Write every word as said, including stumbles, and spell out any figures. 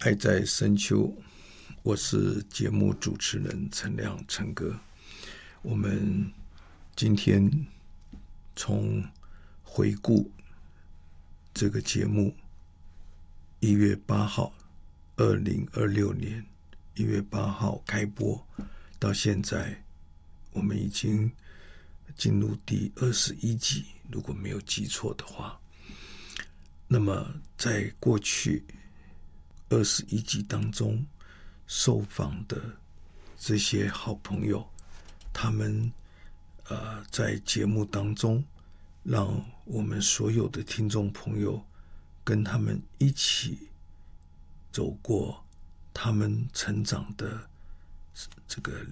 爱在深秋，我是节目主持人陈亮陈哥。我们今天从回顾这个节目一月八号二零二六年一月八号开播到现在，我们已经进入第二十一集，如果没有记错的话。那么在过去二十一集当中受访的这些好朋友，他们呃在节目当中让我们所有的听众朋友跟他们一起走过他们成长的这个